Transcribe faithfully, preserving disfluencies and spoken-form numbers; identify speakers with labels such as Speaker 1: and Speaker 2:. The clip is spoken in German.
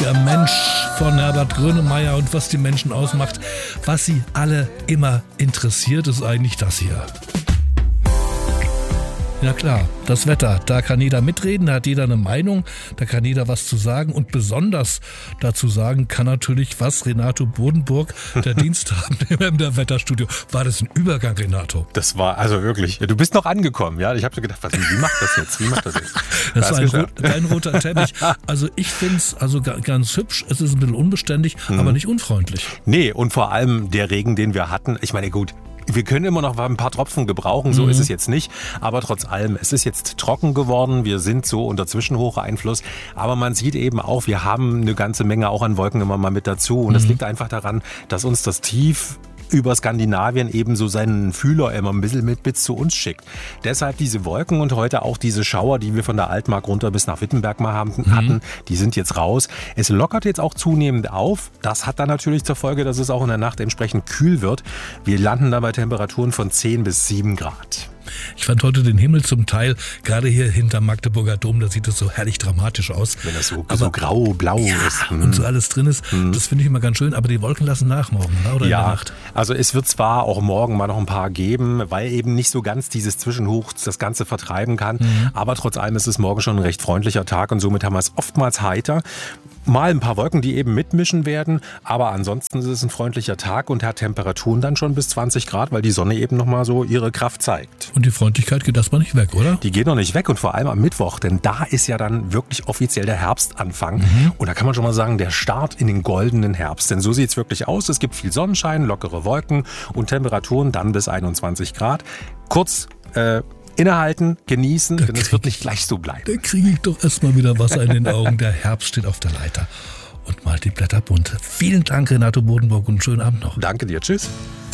Speaker 1: Der Mensch von Herbert Grönemeyer und was die Menschen ausmacht, was sie alle immer interessiert, ist eigentlich das hier. Ja klar, das Wetter, da kann jeder mitreden, da hat jeder eine Meinung, da kann jeder was zu sagen und besonders dazu sagen kann natürlich was Renato Bodenburg, der Diensthabende im der Wetterstudio. War das ein Übergang, Renato?
Speaker 2: Das war also wirklich, du bist noch angekommen, ja? Ich habe so gedacht, was, wie macht das jetzt? Wie macht das jetzt?
Speaker 1: Das war ein, rot, ein roter Teppich. Also ich finde es also ganz hübsch, es ist ein bisschen unbeständig, hm. aber nicht unfreundlich.
Speaker 2: Nee, und vor allem der Regen, den wir hatten, ich meine gut, wir können immer noch ein paar Tropfen gebrauchen, so mhm. ist es jetzt nicht. Aber trotz allem, es ist jetzt trocken geworden. Wir sind so unter Zwischenhocheinfluss. Aber man sieht eben auch, wir haben eine ganze Menge auch an Wolken immer mal mit dazu. Und es mhm. liegt einfach daran, dass uns das Tief über Skandinavien eben so seinen Fühler immer ein bisschen mit bis zu uns schickt. Deshalb diese Wolken und heute auch diese Schauer, die wir von der Altmark runter bis nach Wittenberg mal haben, mhm. hatten, die sind jetzt raus. Es lockert jetzt auch zunehmend auf. Das hat dann natürlich zur Folge, dass es auch in der Nacht entsprechend kühl wird. Wir landen da bei Temperaturen von zehn bis sieben Grad.
Speaker 1: Ich fand heute den Himmel zum Teil, gerade hier hinterm Magdeburger Dom, da sieht es so herrlich dramatisch aus.
Speaker 2: Wenn das so, so grau-blau
Speaker 1: ja,
Speaker 2: ist.
Speaker 1: Hm. Und so alles drin ist, hm. das finde ich immer ganz schön. Aber die Wolken lassen nach morgen, oder
Speaker 2: ja,
Speaker 1: in der Nacht?
Speaker 2: Also es wird zwar auch morgen mal noch ein paar geben, weil eben nicht so ganz dieses Zwischenhoch das Ganze vertreiben kann. Mhm. Aber trotz allem ist es morgen schon ein recht freundlicher Tag und somit haben wir es oftmals heiter. Mal ein paar Wolken, die eben mitmischen werden, aber ansonsten ist es ein freundlicher Tag und hat Temperaturen dann schon bis zwanzig Grad, weil die Sonne eben nochmal so ihre Kraft zeigt.
Speaker 1: Und die Freundlichkeit geht erstmal nicht weg, oder?
Speaker 2: Die geht noch nicht weg und vor allem am Mittwoch, denn da ist ja dann wirklich offiziell der Herbstanfang. Mhm. Und da kann man schon mal sagen, der Start in den goldenen Herbst. Denn so sieht es wirklich aus. Es gibt viel Sonnenschein, lockere Wolken und Temperaturen dann bis einundzwanzig Grad. Kurz, äh, Innehalten, genießen, da denn es wird nicht gleich so bleiben.
Speaker 1: Da kriege ich doch erstmal wieder Wasser in den Augen. Der Herbst steht auf der Leiter und malt die Blätter bunt. Vielen Dank, Renato Bodenburg, und einen schönen Abend noch.
Speaker 2: Danke dir, tschüss.